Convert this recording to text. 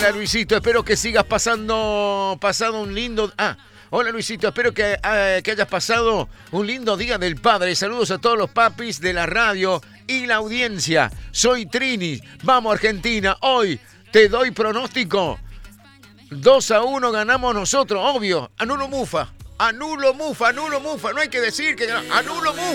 Hola Luisito, espero que sigas pasado un lindo... Hola Luisito, espero que hayas pasado un lindo día del padre. Saludos a todos los papis de la radio y la audiencia. Soy Trini, vamos Argentina, hoy te doy pronóstico. 2-1 ganamos nosotros, obvio. Anulo Mufa, no hay que decir que anulo Mufa.